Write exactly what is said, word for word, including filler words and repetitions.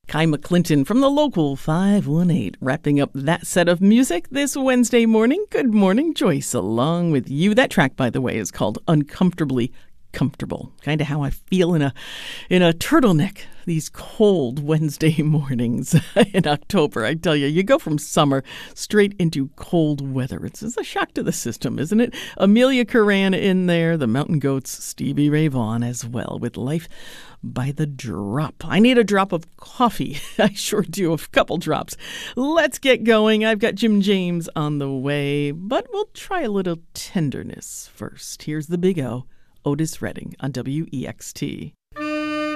Kai McClinton from the local five one eight, wrapping up that set of music this Wednesday morning. Good morning, Joyce, along with you. That track, by the way, is called Uncomfortably Comfortable. Kind of how I feel in a in a turtleneck these cold Wednesday mornings in October. I tell you, you go from summer straight into cold weather. It's, it's a shock to the system, isn't it? Amelia Curran in there, the Mountain Goats, Stevie Ray Vaughan as well, with Life by the Drop. I need a drop of coffee. I sure do, a couple drops. Let's get going. I've got Jim James on the way, but we'll try a little tenderness first. Here's the Big O, Otis Redding on W E X T.